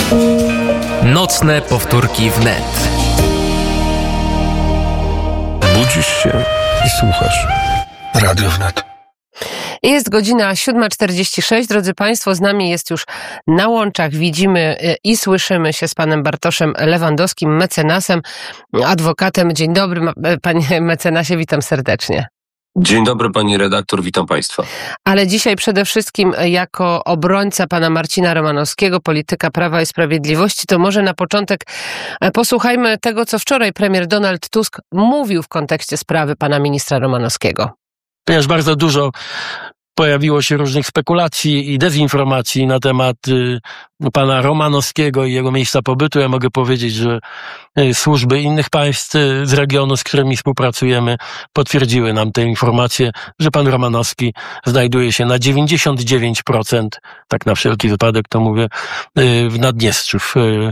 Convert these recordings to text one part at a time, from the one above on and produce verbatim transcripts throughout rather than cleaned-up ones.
Nocne powtórki wnet. Budzisz się i słuchasz Radio Wnet. Jest godzina siódma czterdzieści sześć. Drodzy Państwo, z nami jest już na łączach. Widzimy i słyszymy się z panem Bartoszem Lewandowskim, mecenasem, adwokatem. Dzień dobry, panie mecenasie, witam serdecznie. Dzień dobry, pani redaktor, witam państwa. Ale dzisiaj przede wszystkim jako obrońca pana Marcina Romanowskiego, polityka Prawa i Sprawiedliwości, to może na początek posłuchajmy tego, co wczoraj premier Donald Tusk mówił w kontekście sprawy pana ministra Romanowskiego. Ponieważ bardzo dużo pojawiło się różnych spekulacji i dezinformacji na temat y, pana Romanowskiego i jego miejsca pobytu. Ja mogę powiedzieć, że y, służby innych państw y, z regionu, z którymi współpracujemy, potwierdziły nam te informacje, że pan Romanowski znajduje się na dziewięćdziesiąt dziewięć procent, tak na wszelki wypadek to mówię, y, w Naddniestrzu, w, y,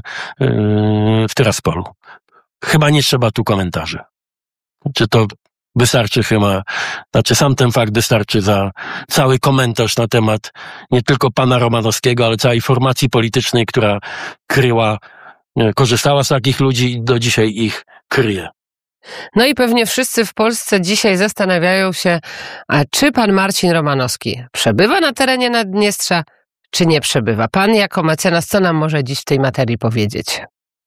w Tyraspolu. Chyba nie trzeba tu komentarzy. Czy to wystarczy chyba, znaczy sam ten fakt wystarczy za cały komentarz na temat nie tylko pana Romanowskiego, ale całej formacji politycznej, która kryła, korzystała z takich ludzi i do dzisiaj ich kryje. No i pewnie wszyscy w Polsce dzisiaj zastanawiają się, a czy pan Marcin Romanowski przebywa na terenie Naddniestrza, czy nie przebywa? Pan jako mecenas, co nam może dziś w tej materii powiedzieć?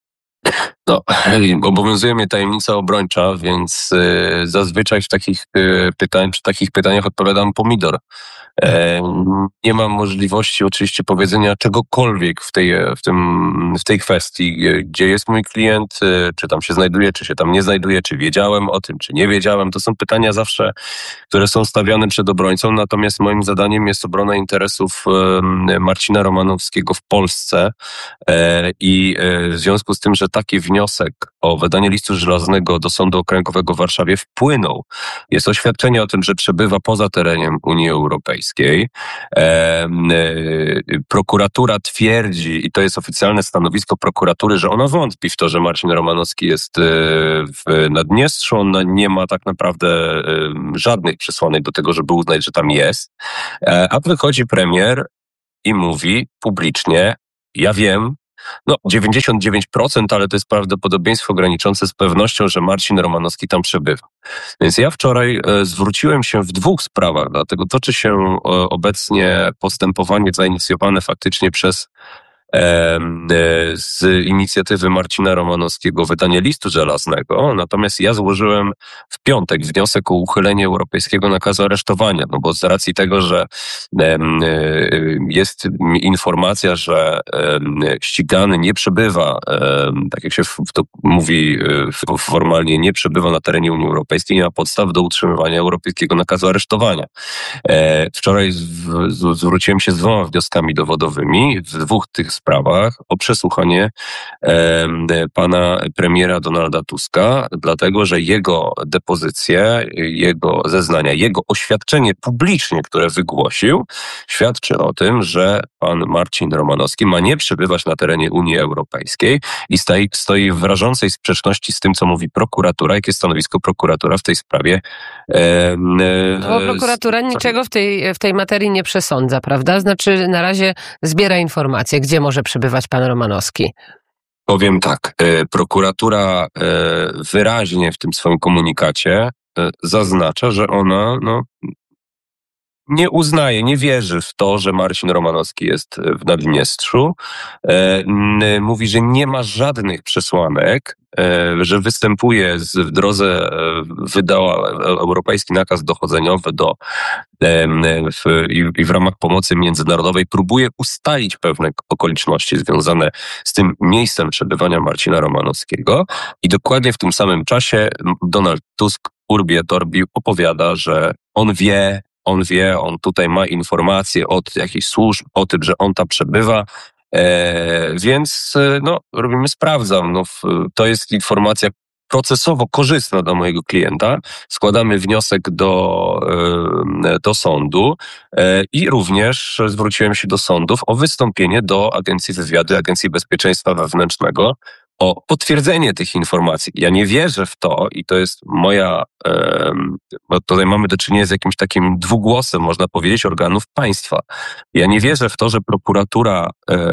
No, obowiązuje mnie tajemnica obrończa, więc y, zazwyczaj w takich y, pytań, przy takich pytaniach odpowiadam pomidor. E, nie mam możliwości oczywiście powiedzenia czegokolwiek w tej, w tym, w tej kwestii, gdzie jest mój klient, y, czy tam się znajduje, czy się tam nie znajduje, czy wiedziałem o tym, czy nie wiedziałem. To są pytania zawsze, które są stawiane przed obrońcą, natomiast moim zadaniem jest obrona interesów y, Marcina Romanowskiego w Polsce e, i y, w związku z tym, że taki wniosek o wydanie listu żelaznego do Sądu Okręgowego w Warszawie wpłynął. Jest oświadczenie o tym, że przebywa poza terenem Unii Europejskiej. E, e, prokuratura twierdzi, i to jest oficjalne stanowisko prokuratury, że ona wątpi w to, że Marcin Romanowski jest e, w Naddniestrzu. On nie ma tak naprawdę e, żadnych przesłanek do tego, żeby uznać, że tam jest. E, a wychodzi premier i mówi publicznie: ja wiem, no dziewięćdziesiąt dziewięć procent, ale to jest prawdopodobieństwo graniczące z pewnością, że Marcin Romanowski tam przebywa. Więc ja wczoraj e, zwróciłem się w dwóch sprawach, dlatego toczy się e, obecnie postępowanie zainicjowane faktycznie przez e, e, z inicjatywy Marcina Romanowskiego wydanie listu żelaznego, natomiast ja złożyłem w piątek wniosek o uchylenie europejskiego nakazu aresztowania, no bo z racji tego, że e, e, jest informacja, że e, ścigany nie przebywa, e, tak jak się w, to mówi e, formalnie, nie przebywa na terenie Unii Europejskiej, nie ma podstaw do utrzymywania europejskiego nakazu aresztowania. E, wczoraj z, z, zwróciłem się z dwoma wnioskami dowodowymi w dwóch tych sprawach o przesłuchanie e, pana premiera Donalda Tuska, dlatego że jego depozycje, jego zeznania, jego oświadczenie publicznie, które wygłosił, świadczy o tym, że pan Marcin Romanowski ma nie przebywać na terenie Unii Europejskiej i stoi, stoi w rażącej sprzeczności z tym, co mówi prokuratura, jakie stanowisko prokuratura w tej sprawie. E, e, Bo prokuratura niczego w tej, w tej materii nie przesądza, prawda? Znaczy na razie zbiera informacje, gdzie może przebywać pan Romanowski. Powiem tak, prokuratura wyraźnie w tym swoim komunikacie zaznacza, że ona no, nie uznaje, nie wierzy w to, że Marcin Romanowski jest w Naddniestrzu. Mówi, że nie ma żadnych przesłanek, że występuje z, w drodze, wydała europejski nakaz dochodzeniowy do w, i, i w ramach pomocy międzynarodowej próbuje ustalić pewne okoliczności związane z tym miejscem przebywania Marcina Romanowskiego i dokładnie w tym samym czasie Donald Tusk urbi et orbi opowiada, że on wie, on wie, on tutaj ma informacje od jakichś służb o tym, że on tam przebywa. E, więc no, robimy, sprawdzam. No, to jest informacja procesowo korzystna dla mojego klienta. Składamy wniosek do, do sądu i również zwróciłem się do sądów o wystąpienie do Agencji Wywiadu, Agencji Bezpieczeństwa Wewnętrznego o potwierdzenie tych informacji. Ja nie wierzę w to i to jest moja, bo tutaj mamy do czynienia z jakimś takim dwugłosem, można powiedzieć, organów państwa. Ja nie wierzę w to, że prokuratura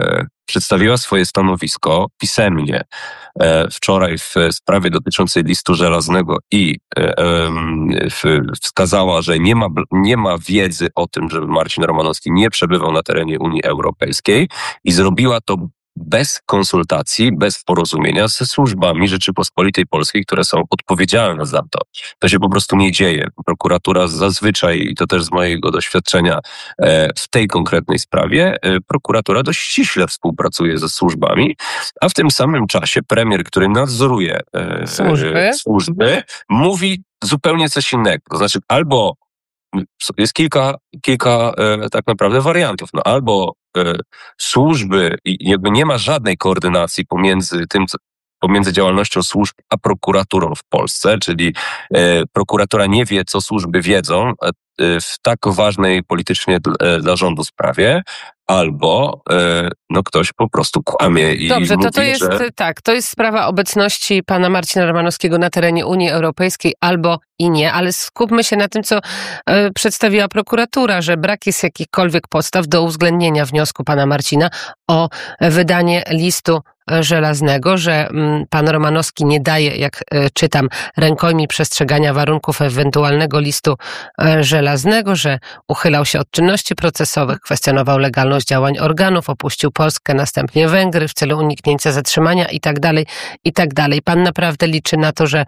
przedstawiła swoje stanowisko pisemnie e, wczoraj w sprawie dotyczącej listu żelaznego i e, e, wskazała, że nie ma, nie ma wiedzy o tym, żeby Marcin Romanowski nie przebywał na terenie Unii Europejskiej i zrobiła to bez konsultacji, bez porozumienia ze służbami Rzeczypospolitej Polskiej, które są odpowiedzialne za to. To się po prostu nie dzieje. Prokuratura zazwyczaj, i to też z mojego doświadczenia w tej konkretnej sprawie, prokuratura dość ściśle współpracuje ze służbami, a w tym samym czasie premier, który nadzoruje służby, służby mówi zupełnie coś innego. To znaczy albo jest kilka, kilka e, tak naprawdę wariantów. No, albo e, służby i jakby nie ma żadnej koordynacji pomiędzy tym, co, pomiędzy działalnością służb a prokuraturą w Polsce, czyli e, prokuratura nie wie, co służby wiedzą e, w tak ważnej politycznie dla, dla rządu sprawie, albo e, no ktoś po prostu kłamie i Dobrze, mówi, to to jest że... tak, to jest sprawa obecności pana Marcina Romanowskiego na terenie Unii Europejskiej albo i nie, ale skupmy się na tym, co e, przedstawiła prokuratura, że brak jest jakichkolwiek podstaw do uwzględnienia wniosku pana Marcina o wydanie listu żelaznego, że m, pan Romanowski nie daje, jak e, czytam, rękojmi przestrzegania warunków ewentualnego listu e, żelaznego, że uchylał się od czynności procesowych, kwestionował legalność działań organów, opuścił Polskę, następnie Węgry w celu uniknięcia zatrzymania i tak dalej, i tak dalej. Pan naprawdę liczy na to, że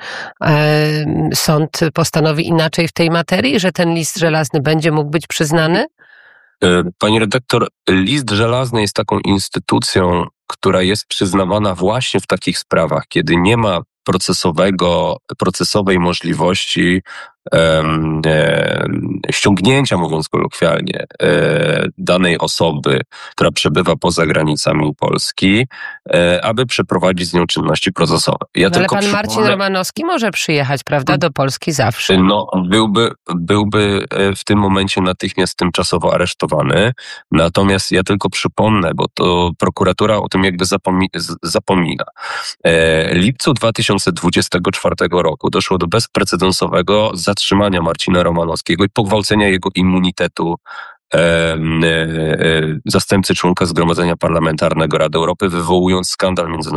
e, sąd postanowi inaczej w tej materii, że ten list żelazny będzie mógł być przyznany? Pani redaktor, list żelazny jest taką instytucją, która jest przyznawana właśnie w takich sprawach, kiedy nie ma procesowego, procesowej możliwości um, e, ściągnięcia, mówiąc kolokwialnie, e, danej osoby, która przebywa poza granicami Polski, e, aby przeprowadzić z nią czynności procesowe. Ja no, ale tylko pan Marcin przypomnę... Romanowski może przyjechać, prawda, do Polski zawsze. No, byłby, byłby w tym momencie natychmiast tymczasowo aresztowany. Natomiast ja tylko przypomnę, bo to prokuratura o tym jakby zapomi- zapomina. W lipcu dwa tysiące dwudziestego czwartego roku doszło do bezprecedensowego zatrzymania Marcina Romanowskiego i pogwałcenia jego immunitetu e, e, zastępcy członka Zgromadzenia Parlamentarnego Rady Europy, wywołując skandal międzynarodowy.